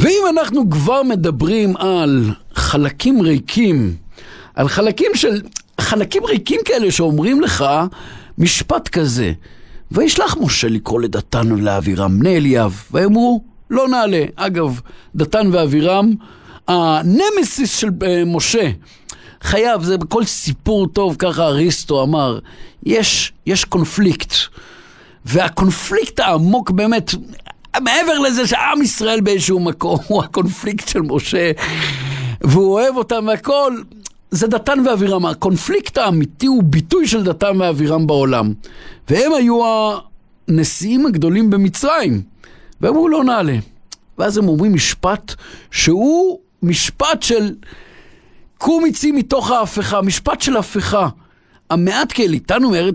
ואם אנחנו כבר מדברים על חלקים ריקים, על חלקים ריקים כאלה שאומרים לך משפט כזה, וישלח משה לקרוא לדתן ולאבירם בני אליאב, ואמרו לא נעלה. אגב, דתן ואבירם, הנמסיס של משה, חייב, זה בכל סיפור טוב, ככה אריסטו אמר, יש קונפליקט, והקונפליקט העמוק באמת, מעבר לזה שעם ישראל באיזשהו מקום, הוא הקונפליקט של משה, והוא אוהב אותם והכל, זה דתן ואבירם. הקונפליקט האמיתי הוא ביטוי של דתן ואבירם בעולם, והם היו הנשיאים הגדולים במצרים, והם אמרו לא נעלה. ואז הם אומרים משפט שהוא משפט של קום יצאי מתוך ההפכה, משפט של הפכה. המעט כאליתנו מארץ